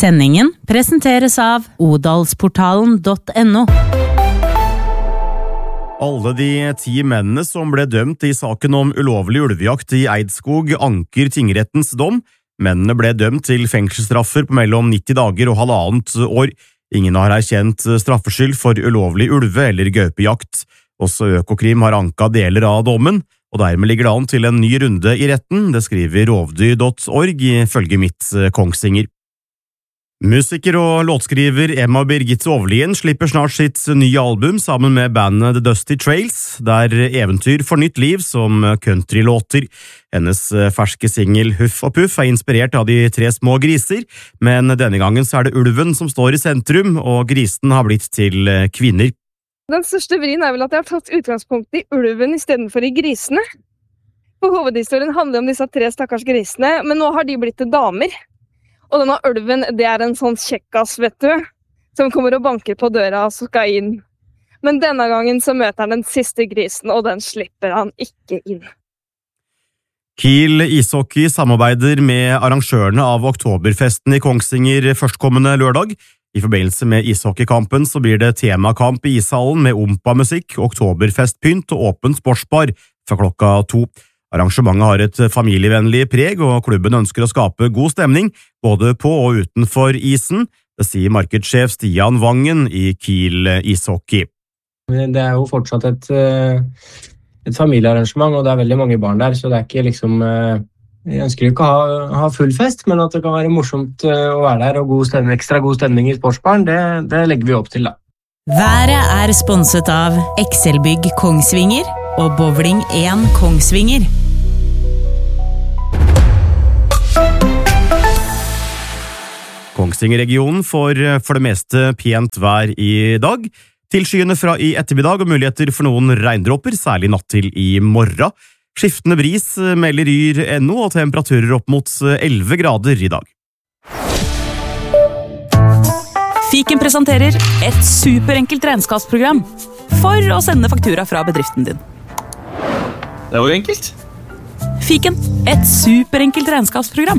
Sendingen presenteres av odalsportalen.no. Alle de 10 mennene som ble dømt i saken om ulovlig ulvejakt i Eidskog anker tingrettens dom. Mennene ble dømt til fengselsstraffer på mellom 90 dager og halvannet år. Ingen har erkjent straffskyld for ulovlig ulve- eller gaupejakt. Også Økokrim har anket deler av dommen, og dermed ligger det an til en ny runde i retten, det skriver rovdyr.org ifølge Mitt Kongsvinger. Musiker og låtskriver Emma Birgitte Ovlien slipper snart sitt nye album sammen med bandet The Dusty Trails, der eventyr får nytt liv som countrylåter. Hennes ferske singel Huff og Puff er inspirert av de 3 små griser, men denne gangen så er det ulven som står i sentrum, og grisen har blitt til kvinner. Den største vrien er vel at jeg har tatt utgangspunkt i ulven i stedet for i grisene. For hovedhistorien handler om disse 3 stakkars grisene, men nå har de blitt til damer. Og denne ulven, det er en sånn kjekkas, vet du, som kommer og banker på døra og skal inn. Men denne gangen så møter han den siste grisen, og den slipper han ikke inn. Kiel ishockey samarbeider med arrangørene av Oktoberfesten i Kongsvinger førstkommende lørdag. I forbindelse med ishockeykampen så blir det temakamp i ishallen med ompa-musikk, oktoberfestpynt og åpen sportsbar fra klokka 2. Arrangementet har et familievennlig preg, og klubben ønsker å skape god stemning både på og utenfor isen, det sier markedssjef Stian Vangen i Kiel ishockey. Det er jo fortsatt et familiearrangement, og det er veldig mange barn der, så det er ikke liksom... Jeg ønsker ikke å ha full fest, men at det kan være morsomt å være der, og ekstra god stemning i sportsbaren, det legger vi opp til da. Været er sponset av Excelbygg Kongsvinger og Bowling 1 Kongsvinger. Kongsvinger-regionen får for det meste pent vær i dag. Tilskyende fra i ettermiddag og muligheter for noen regndråper, særlig natt til i morgen. Skiftende bris melder Yr.no og temperaturer opp mot 11 grader i dag. Fiken presenterer et superenkelt regnskapsprogram for å sende faktura fra bedriften din. Det var jo enkelt. Fiken, et superenkelt regnskapsprogram.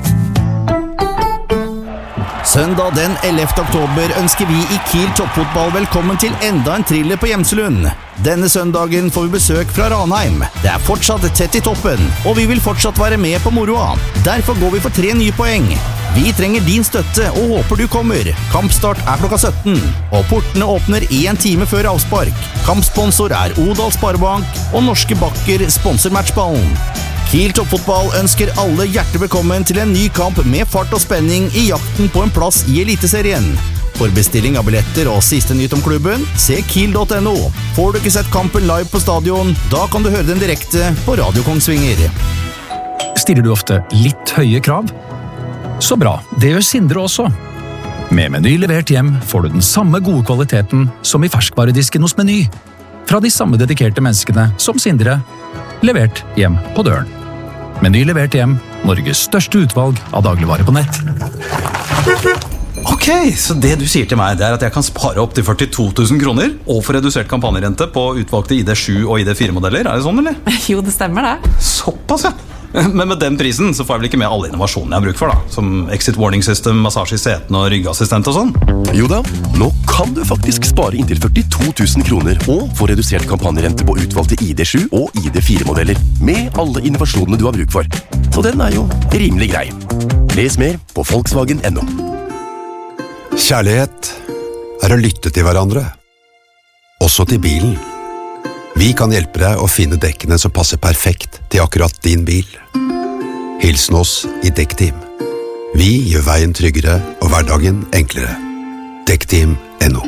Søndag den 11. oktober ønsker vi i Kiel toppfotball velkommen til enda en thriller på Gjemselund. Denne søndagen får vi besøk fra Ranheim. Det er fortsatt tett i toppen, og vi vil fortsatt være med på moroa. Derfor går vi for 3 nye poeng. Vi trenger din støtte og håper du kommer. Kampstart er klokka 17, og portene åpner 1 time før avspark. Kampsponsor er Odal Sparebank, og Norske Bakker sponser matchballen. Kiel toppfotball ønsker alle hjertelig velkommen til en ny kamp med fart og spenning i jakten på en plass i Eliteserien. For bestilling av billetter og siste nytt om klubben, se kiel.no. Får du ikke sett kampen live på stadion, da kan du høre den direkte på Radio Kongsvinger. Stiller du ofte litt høye krav? Så bra, det gjør Sindre også. Med Meny levert hjem får du den samme gode kvaliteten som i ferskvaredisken hos Meny. Fra de samme dedikerte menneskene som Sindre, levert hjem på døren. Meny levert hjem, Norges største utvalg av dagligvare på nett. Ok, så det du sier til meg, det er at jeg kan spare opp til 42 000 kroner og få redusert kampanjerente på utvalgte ID7 og ID4-modeller. Er det sånn, eller? Jo, det stemmer det. Såpass, ja. Men med den prisen så får jeg vel ikke med alle innovasjonene jeg har bruk for da, som exit warning system, massasje i seten og ryggassistent og sånn. Jo da, nå kan du faktisk spare inntil 42 000 kroner og få redusert kampanjerente på utvalgte ID7 og ID4-modeller med alle innovasjonene du har bruk for. Så den er jo rimelig grei. Les mer på Volkswagen.no. Kjærlighet er å lytte til hverandre, også til bilen. Vi kan hjelpe deg å finne dekkene som passer perfekt til akkurat din bil. Hilsen oss i Dekkteam. Vi gjør veien tryggere og hverdagen enklere. Dekkteam.no.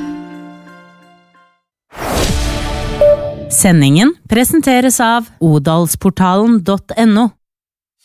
Sendingen presenteres av odalsportalen.no.